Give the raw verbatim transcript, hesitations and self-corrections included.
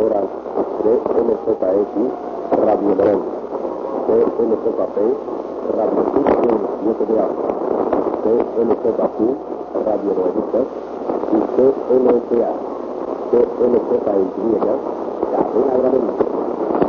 emisoras de M J X, Radio Morón, C M J P, Radio Sur siete de A, C M J Q, Radio Novedicas, y C M S A, C M J Y, Cadena Gramenet.